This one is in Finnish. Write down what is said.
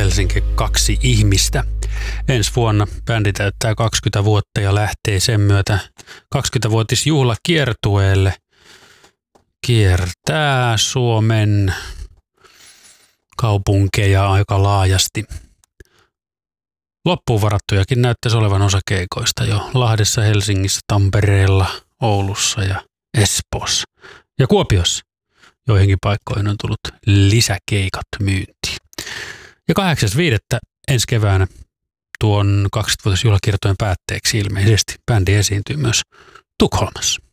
Helsinki 2 ihmistä. Ensi vuonna bändi täyttää 20 vuotta ja lähtee sen myötä 20-vuotisjuhlakiertueelle. Kiertää Suomen kaupunkeja aika laajasti. Loppuun varattujakin näyttäisi olevan osa keikoista jo Lahdessa, Helsingissä, Tampereella, Oulussa ja Espoossa. Ja Kuopiossa joihinkin paikkoihin on tullut lisäkeikat myyntiin. Ja 8.5. ensi keväänä tuon 20-vuotisjuhlakiertojen päätteeksi ilmeisesti bändi esiintyy myös Tukholmassa.